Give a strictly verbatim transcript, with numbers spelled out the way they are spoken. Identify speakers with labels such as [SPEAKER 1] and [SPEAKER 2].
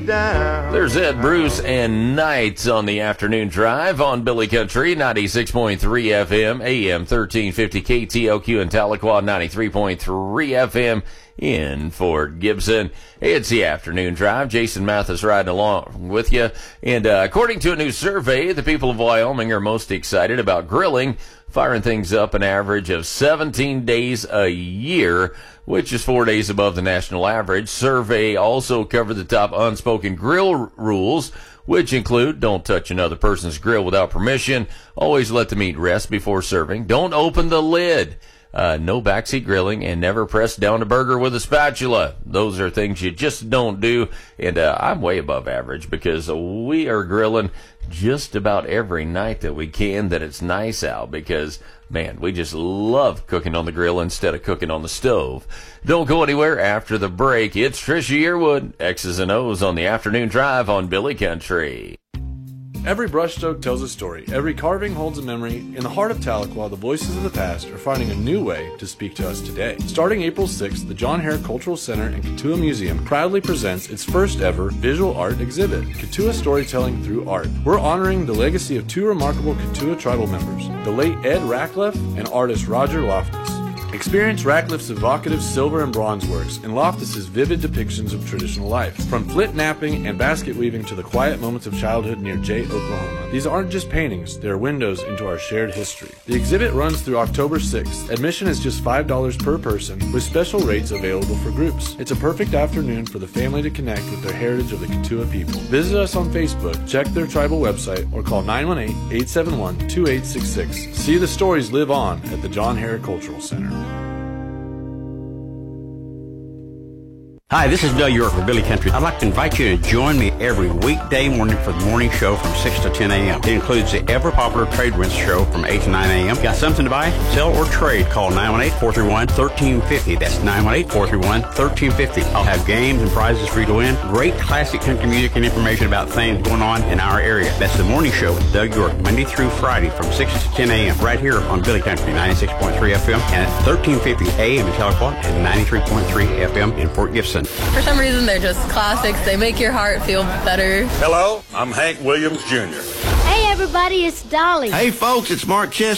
[SPEAKER 1] down.
[SPEAKER 2] There's Ed Bruce and Nights on the afternoon drive on Billy Country, ninety-six point three F M, A M thirteen fifty K T L Q in Tahlequah, ninety-three point three F M in Fort Gibson. It's the afternoon drive. Jason Mathis riding along with you. And uh, according to a new survey, the people of Wyoming are most excited about grilling, firing things up an average of seventeen days a year, which is four days above the national average. Survey also covered the top unspoken grill r- rules, which include don't touch another person's grill without permission, always let the meat rest before serving, don't open the lid, uh, no backseat grilling, and never press down a burger with a spatula. Those are things you just don't do, and uh, I'm way above average because we are grilling just about every night that we can that it's nice out because, man, we just love cooking on the grill instead of cooking on the stove. Don't go anywhere after the break. It's Trisha Yearwood, X's and O's on the afternoon drive on Billy Country.
[SPEAKER 3] Every brushstroke tells a story. Every carving holds a memory. In the heart of Tahlequah, the voices of the past are finding a new way to speak to us today. Starting April sixth, the John Hare Cultural Center and Katua Museum proudly presents its first ever visual art exhibit, Katua Storytelling Through Art. We're honoring the legacy of two remarkable Katua tribal members, the late Ed Ratcliffe and artist Roger Loftus. Experience Ratcliffe's evocative silver and bronze works and Loftus's vivid depictions of traditional life. From flint napping and basket weaving to the quiet moments of childhood near Jay, Oklahoma. These aren't just paintings, they're windows into our shared history. The exhibit runs through October sixth. Admission is just five dollars per person, with special rates available for groups. It's a perfect afternoon for the family to connect with their heritage of the Katua people. Visit us on Facebook, check their tribal website, or call nine one eight, eight seven one, two eight six six. See the stories live on at the John Hare Cultural Center.
[SPEAKER 4] Hi, this is Bill York for Billy Country. I'd like to invite you to join me every weekday morning for the morning show from six to ten a.m. It includes the ever-popular Trade Winds show from eight to nine a.m. Got something to buy, sell, or trade? Call nine one eight, four three one, one three five zero. That's nine one eight, four three one, one three five zero. I'll have games and prizes for you to win, great classic country music and information about things going on in our area. That's the morning show with Doug York, Monday through Friday from six to ten a.m. right here on Billy Country, ninety-six point three F M, and at thirteen fifty A M in Tahlequah and ninety-three point three F M in Fort Gibson.
[SPEAKER 5] For some reason, they're just classics. They make your heart feel better.
[SPEAKER 6] Hello, I'm Hank Williams Junior
[SPEAKER 7] Hey, everybody, it's Dolly.
[SPEAKER 8] Hey, folks, it's Mark Chess.